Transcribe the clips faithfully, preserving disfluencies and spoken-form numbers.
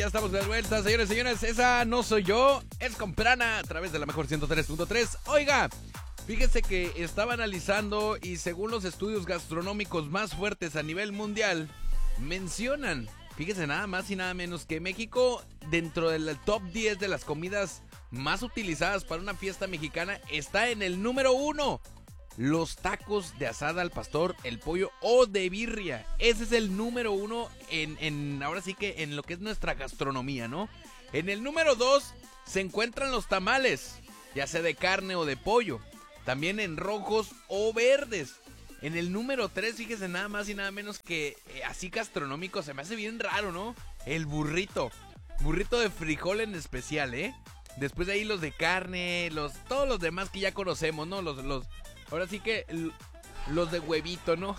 Ya estamos de vuelta, señores y señores. Esa no soy yo, es Comprana a través de la mejor ciento tres punto tres. Oiga, fíjese que estaba analizando y según los estudios gastronómicos más fuertes a nivel mundial, mencionan, fíjese nada más y nada menos que México, dentro del top diez de las comidas más utilizadas para una fiesta mexicana, está en el número uno. Los tacos de asada al pastor, el pollo o de birria. Ese es el número uno en, en, ahora sí que en lo que es nuestra gastronomía, ¿no? En el número dos se encuentran los tamales, ya sea de carne o de pollo. También en rojos o verdes. En el número tres, fíjese nada más y nada menos que eh, así gastronómico, se me hace bien raro, ¿no? El burrito. Burrito de frijol en especial, ¿eh? Después de ahí los de carne, los todos los demás que ya conocemos, ¿no? Los... los Ahora sí que los de huevito, ¿no?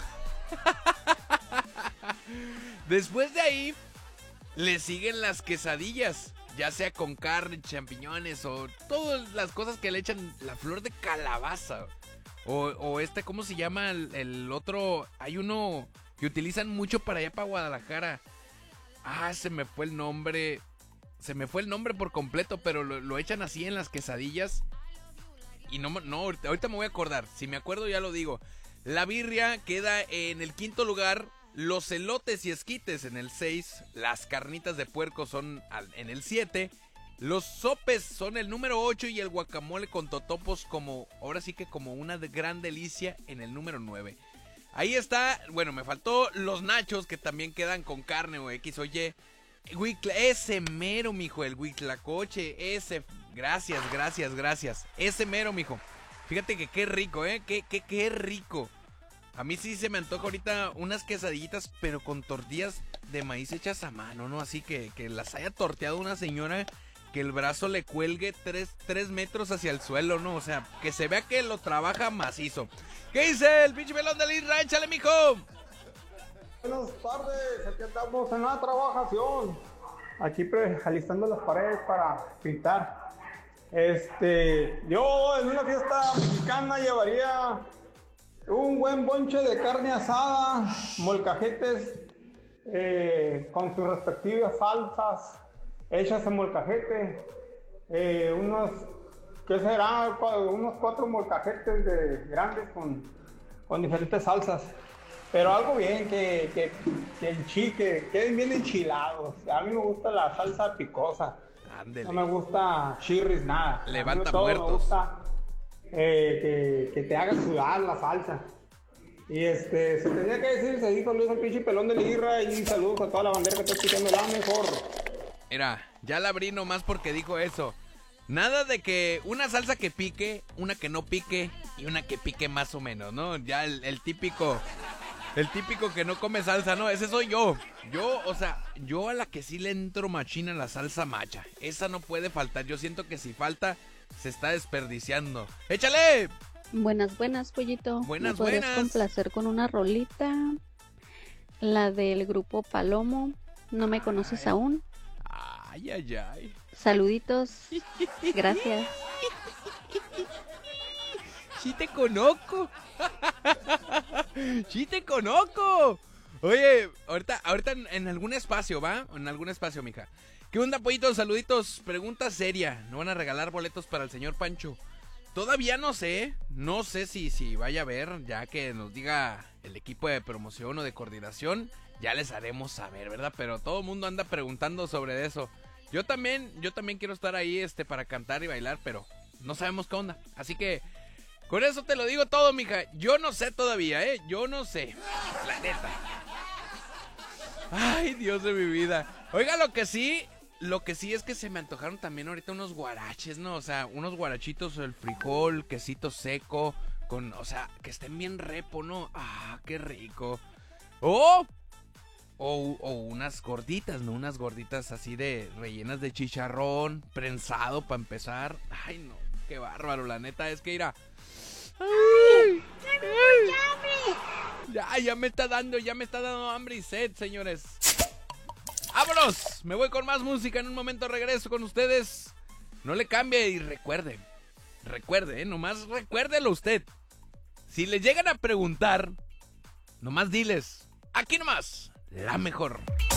Después de ahí le siguen las quesadillas, ya sea con carne, champiñones o todas las cosas que le echan la flor de calabaza. O, o este, ¿cómo se llama el, el otro? Hay uno que utilizan mucho para allá, para Guadalajara. Ah, se me fue el nombre. Se me fue el nombre por completo, pero lo, lo echan así en las quesadillas. Y no, no, ahorita me voy a acordar. Si me acuerdo ya lo digo. La birria queda en el quinto lugar. Los elotes y esquites en el seis. Las carnitas de puerco son en el siete. Los sopes son el número ocho. Y el guacamole con totopos como, ahora sí que como una gran delicia, en el número nueve. Ahí está, bueno, me faltó los nachos que también quedan con carne o X o Y. Huitla, ese mero, mijo, el huitlacoche, ese... Gracias, gracias, gracias. Ese mero, mijo. Fíjate que qué rico, ¿eh? Qué, qué, qué rico. A mí sí se me antoja ahorita unas quesadillitas, pero con tortillas de maíz hechas a mano, ¿no? Así que, que las haya torteado una señora, que el brazo le cuelgue tres, tres metros hacia el suelo, ¿no? O sea, que se vea que lo trabaja macizo. ¿Qué dice el pinche melón del Isra? ¡Échale, mijo! Buenas tardes, aquí estamos en la trabajación. Aquí pre- alistando las paredes para pintar. Este, yo en una fiesta mexicana llevaría un buen bonche de carne asada, molcajetes eh, con sus respectivas salsas hechas en molcajete, eh, unos, ¿qué será? Unos cuatro molcajetes de, grandes con, con diferentes salsas. Pero algo bien, que, que, que enchique, queden bien enchilados. A mí me gusta la salsa picosa. Ándele. No me gusta chirris, nada. Levanta todo muertos. Me gusta eh, que, que te haga sudar la salsa. Y este, se tenía que decir, se dijo Luis el pinche pelón de Lirra. Y saludos a toda la bandera que está escuchando la mejor. Mira, ya la abrí nomás porque dijo eso. Nada de que una salsa que pique, una que no pique y una que pique más o menos, ¿no? Ya el, el típico... El típico que no come salsa, no, ese soy yo. Yo, o sea, yo a la que sí le entro machina la salsa macha. Esa no puede faltar. Yo siento que si falta, se está desperdiciando. ¡Échale! Buenas, buenas, pollito. Buenas, ¿Me podrías buenas. complacer con una rolita? La del grupo Palomo. ¿No me conoces Ay. aún? Ay, ay, ay. Saluditos. Gracias. Sí te conozco. Sí te conozco. Oye, ahorita, ahorita en, en algún espacio, ¿va? En algún espacio, mija. ¿Qué onda, pollitos? Saluditos. Pregunta seria. ¿No van a regalar boletos para el señor Pancho? Todavía no sé. No sé si, si vaya a ver, ya que nos diga el equipo de promoción o de coordinación. Ya les haremos saber, ¿verdad? Pero todo el mundo anda preguntando sobre eso. Yo también, yo también quiero estar ahí este, para cantar y bailar, pero no sabemos qué onda. Así que... con eso te lo digo todo, mija. Yo no sé todavía, ¿eh? Yo no sé. La neta. Ay, Dios de mi vida. Oiga, lo que sí, lo que sí es que se me antojaron también ahorita unos guaraches, ¿no? O sea, unos guarachitos, el frijol, quesito seco, con, o sea, que estén bien repo, ¿no? Ah, qué rico. Oh, o, o unas gorditas, ¿no? Unas gorditas así de rellenas de chicharrón, prensado para empezar. Ay, no, qué bárbaro, la neta es que irá. Ay, ay. Ya, ya me está dando, ya me está dando hambre y sed, señores. ¡Vámonos! Me voy con más música. En un momento regreso con ustedes. No le cambie y recuerde. Recuerde, ¿eh? Nomás recuérdelo usted. Si le llegan a preguntar, nomás diles. Aquí nomás, la mejor.